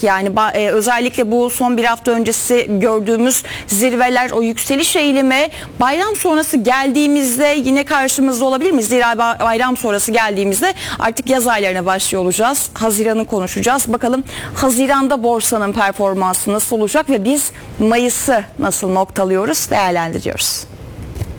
Yani özellikle bu son bir hafta öncesi gördüğümüz zirveler, o yükseliş eğilimi bayram sonrası geldiğimizde yine karşımızda olabilir mi? Zira bayram sonrası geldiğimizde artık yaz aylarına başlıyor olacağız. Haziran'ı konuşacağız. Bakalım Haziran'da borsanın performansı nasıl olacak ve biz Mayıs'ı nasıl noktalıyoruz, değerlendiriyoruz.